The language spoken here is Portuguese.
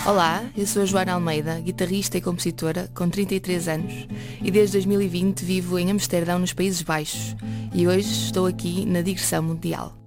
Olá, eu sou a Joana Almeida, guitarrista e compositora, com 33 anos, e desde 2020 vivo em Amsterdão, nos Países Baixos, e hoje estou aqui na Digressão Mundial.